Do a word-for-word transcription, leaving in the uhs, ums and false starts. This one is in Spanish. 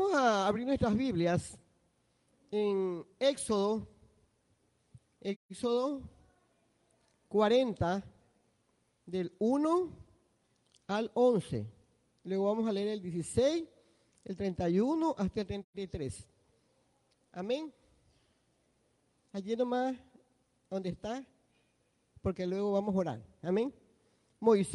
vamos a abrir nuestras Biblias en Éxodo, Éxodo cuarenta, del uno al once. Luego vamos a leer el dieciséis, el treinta y uno hasta el treinta y tres. Amén. Allí nomás donde está, porque luego vamos a orar. Amén. Moisés